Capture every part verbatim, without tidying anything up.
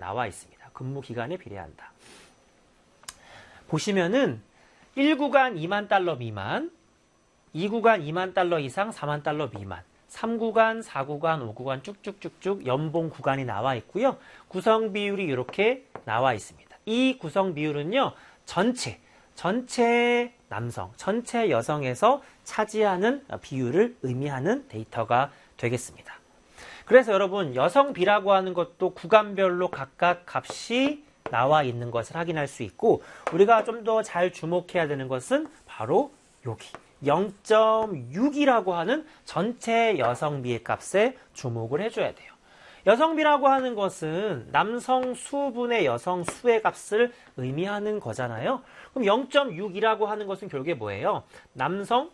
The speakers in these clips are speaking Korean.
나와 있습니다. 근무 기간에 비례한다. 보시면은 일 구간 이만 달러 미만, 이 구간 이만 달러 이상 사만 달러 미만, 삼 구간, 사 구간, 오 구간 쭉쭉쭉쭉 연봉 구간이 나와 있고요. 구성 비율이 이렇게 나와 있습니다. 이 구성 비율은요. 전체, 전체 남성, 전체 여성에서 차지하는 비율을 의미하는 데이터가 되겠습니다. 그래서 여러분 여성비라고 하는 것도 구간별로 각각 값이 나와 있는 것을 확인할 수 있고 우리가 좀 더 잘 주목해야 되는 것은 바로 여기 영 점 육이라고 하는 전체 여성비의 값에 주목을 해줘야 돼요. 여성비라고 하는 것은 남성 수분의 여성 수의 값을 의미하는 거잖아요. 그럼 영 점 육이라고 하는 것은 결국에 뭐예요? 남성,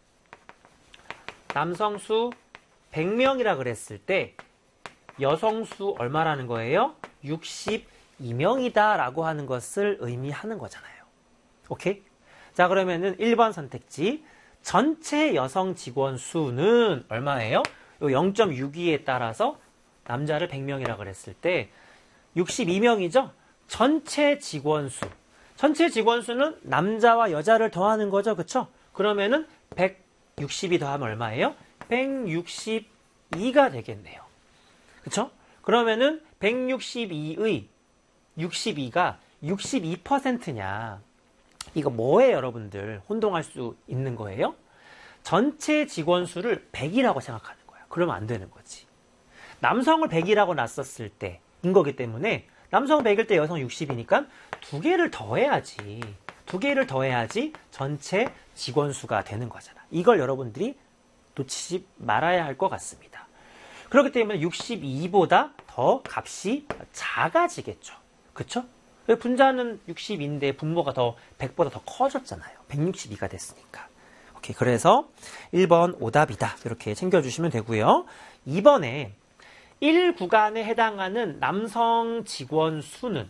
남성 수 백 명이라 그랬을 때 여성 수 얼마라는 거예요? 육십이 명이다 라고 하는 것을 의미하는 거잖아요. 오케이? 자, 그러면은 일 번 선택지 전체 여성 직원 수는 얼마예요? 영 점 육이에 따라서 남자를 백 명이라 그랬을 때 육십이 명이죠? 전체 직원 수. 전체 직원 수는 남자와 여자를 더하는 거죠. 그쵸? 그러면은 백육십이 더하면 얼마예요? 백육십이가 되겠네요. 그쵸? 그러면은 백육십이의 육십이가 육십이 퍼센트냐. 이거 뭐예요, 여러분들? 혼동할 수 있는 거예요? 전체 직원 수를 백이라고 생각하는 거야. 그러면 안 되는 거지. 남성을 백이라고 놨었을 때인 거기 때문에 남성 백일 때 여성 육십이니까 두 개를 더해야지. 두 개를 더해야지 전체 직원 수가 되는 거잖아. 이걸 여러분들이 놓치지 말아야 할 것 같습니다. 그렇기 때문에 육십이보다 더 값이 작아지겠죠. 그쵸? 분자는 육십인데 분모가 더 백보다 더 커졌잖아요. 백육십이가 됐으니까. 오케이. 그래서 일 번 오답이다. 이렇게 챙겨주시면 되고요. 이 번에 일 구간에 해당하는 남성 직원 수는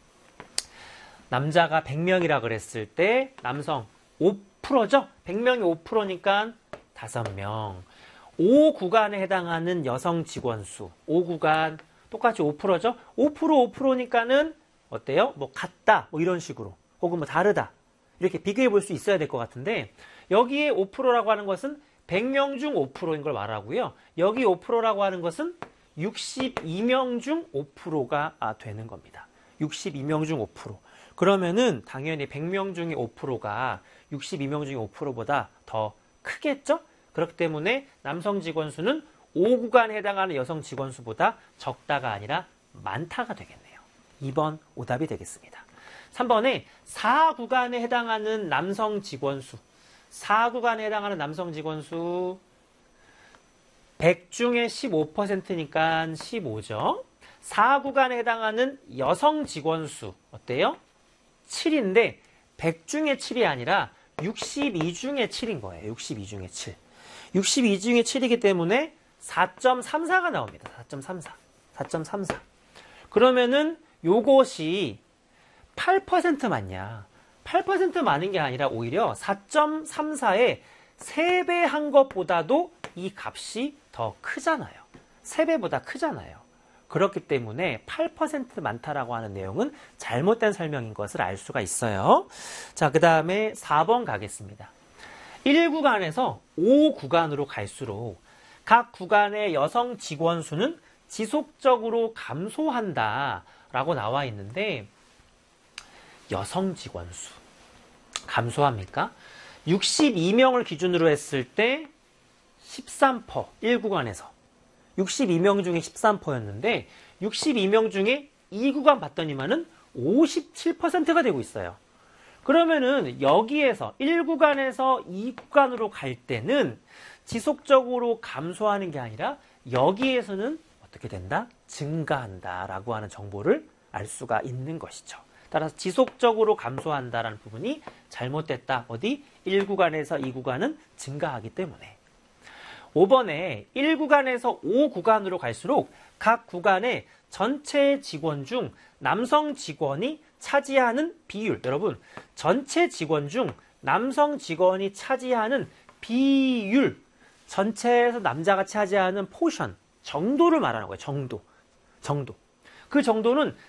남자가 백 명이라 그랬을 때 남성 오 퍼센트죠? 백 명이 오 퍼센트니까 다섯 명. 오 구간에 해당하는 여성 직원 수. 오 구간 똑같이 오 퍼센트죠? 오 퍼센트 오 퍼센트니까는 어때요? 뭐 같다. 뭐 이런 식으로. 혹은 뭐 다르다. 이렇게 비교해 볼 수 있어야 될 것 같은데 여기에 오 퍼센트라고 하는 것은 백 명 중 오 퍼센트인 걸 말하고요. 여기 오 퍼센트라고 하는 것은 육십이 명 중 오 퍼센트가 되는 겁니다. 육십이 명 중 오 퍼센트. 그러면은 당연히 백 명 중에 오 퍼센트가 육십이 명 중에 오 퍼센트보다 더 크겠죠? 그렇기 때문에 남성 직원 수는 오 구간에 해당하는 여성 직원 수보다 적다가 아니라 많다가 되겠네요. 이 번 오답이 되겠습니다. 삼 번에 사 구간에 해당하는 남성 직원 수. 사 구간에 해당하는 남성 직원 수 백 중에 십오 퍼센트니까 십오죠. 사 구간에 해당하는 여성 직원 수 어때요? 칠인데 백 중에 칠이 아니라 육십이 중에 칠인 거예요. 육십이 중에 칠. 육십이 중에 칠이기 때문에 사 점 삼사가 나옵니다. 사 점 삼사. 사 점 삼사. 그러면은 요것이 팔 퍼센트 맞냐? 팔 퍼센트 많은 게 아니라 오히려 사 점 삼사에 세 배 한 것보다도 이 값이 더 크잖아요. 세 배보다 크잖아요. 그렇기 때문에 팔 퍼센트 많다라고 하는 내용은 잘못된 설명인 것을 알 수가 있어요. 자, 그 다음에 사 번 가겠습니다. 일 구간에서 오 구간으로 갈수록 각 구간의 여성 직원 수는 지속적으로 감소한다 라고 나와 있는데 여성 직원 수 감소합니까? 육십이 명을 기준으로 했을 때 십삼 퍼센트 일 구간에서 육십이 명 중에 십삼 퍼센트였는데 육십이 명 중에 이 구간 봤더니만은 오십칠 퍼센트가 되고 있어요. 그러면은 여기에서 일 구간에서 이 구간으로 갈 때는 지속적으로 감소하는 게 아니라 여기에서는 어떻게 된다? 증가한다라고 하는 정보를 알 수가 있는 것이죠. 따라서 지속적으로 감소한다라는 부분이 잘못됐다. 어디? 일 구간에서 이 구간은 증가하기 때문에. 오 번에 일 구간에서 오 구간으로 갈수록 각 구간의 전체 직원 중 남성 직원이 차지하는 비율. 여러분, 전체 직원 중 남성 직원이 차지하는 비율. 전체에서 남자가 차지하는 포션, 정도를 말하는 거예요. 정도. 정도. 그 정도는